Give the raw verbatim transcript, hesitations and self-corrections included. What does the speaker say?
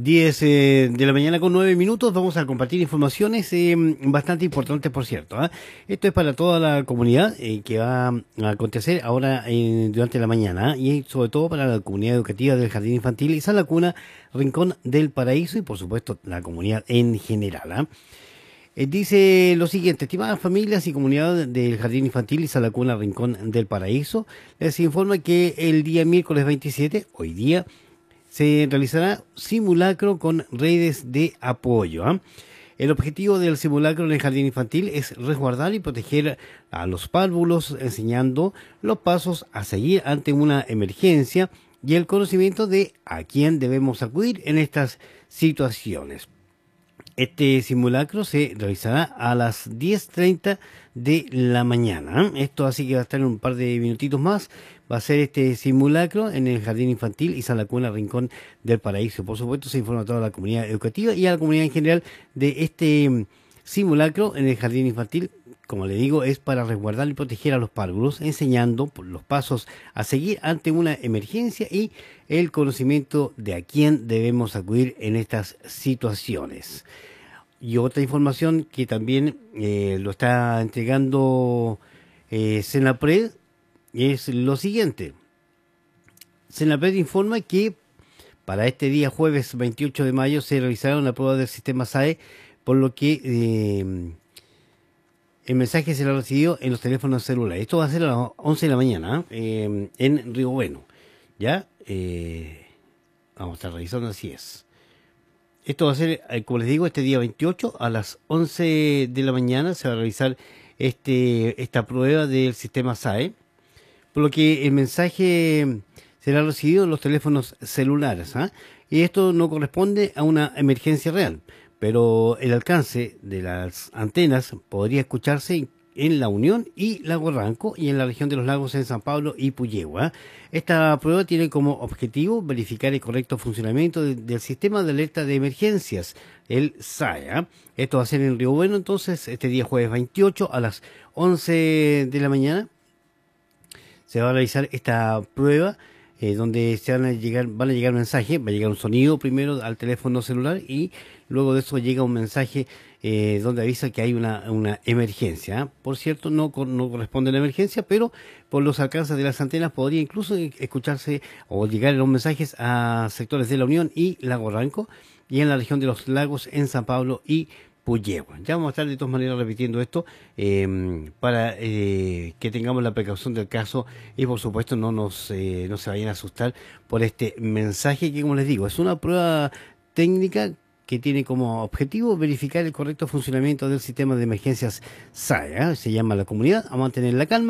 diez eh, de la mañana con nueve minutos. Vamos a compartir informaciones eh, bastante importantes, por cierto. ¿ah? Esto es para toda la comunidad eh, que va a acontecer ahora eh, durante la mañana, ¿ah? y sobre todo para la comunidad educativa del Jardín Infantil y San La Cuna, Rincón del Paraíso y por supuesto la comunidad en general. ¿ah? Eh, dice lo siguiente: estimadas familias y comunidad del Jardín Infantil y San La Cuna, Rincón del Paraíso, les informa que el día miércoles veintisiete, hoy día, se realizará simulacro con redes de apoyo. ¿eh? El objetivo del simulacro en el jardín infantil es resguardar y proteger a los párvulos, enseñando los pasos a seguir ante una emergencia y el conocimiento de a quién debemos acudir en estas situaciones. Este simulacro se realizará a las diez treinta de la mañana. ¿eh? Esto así que va a estar en un par de minutitos más. Va a ser este simulacro en el Jardín Infantil y San La Cuna, Rincón del Paraíso. Por supuesto, se informa a toda la comunidad educativa y a la comunidad en general de este simulacro en el Jardín Infantil. Como le digo, es para resguardar y proteger a los párvulos, enseñando los pasos a seguir ante una emergencia y el conocimiento de a quién debemos acudir en estas situaciones. Y otra información que también eh, lo está entregando eh, Senapred es lo siguiente. Senapred informa que para este día jueves veintiocho de mayo se realizará una prueba del sistema S A E, por lo que eh, el mensaje será recibido en los teléfonos celulares. Esto va a ser a las once de la mañana eh, en Río Bueno. ¿Ya? Eh, vamos a estar revisando, así es. Esto va a ser, como les digo, este día veintiocho a las once de la mañana se va a realizar este, esta prueba del sistema S A E, por lo que el mensaje será recibido en los teléfonos celulares. ¿eh? Y esto no corresponde a una emergencia real, pero el alcance de las antenas podría escucharse en La Unión y Lago Ranco y en la región de los lagos en San Pablo y Puyehua. Esta prueba tiene como objetivo verificar el correcto funcionamiento de, del sistema de alerta de emergencias, el S A E. ¿eh? Esto va a ser en Río Bueno, entonces, este día jueves veintiocho a las once de la mañana. Se va a realizar esta prueba eh, donde se van a llegar, van a llegar mensajes, va a llegar un sonido primero al teléfono celular y luego de eso llega un mensaje eh, donde avisa que hay una, una emergencia. ¿eh? Por cierto, no, no corresponde a la emergencia, pero por los alcances de las antenas podría incluso escucharse o llegar los mensajes a sectores de La Unión y Lago Ranco y en la región de los lagos en San Pablo y Puyehua. Ya vamos a estar de todas maneras repitiendo esto eh, para eh, que tengamos la precaución del caso y por supuesto no nos eh, no se vayan a asustar por este mensaje que, como les digo, es una prueba técnica que tiene como objetivo verificar el correcto funcionamiento del sistema de emergencias S A E. ¿eh? Se llama la comunidad a mantener la calma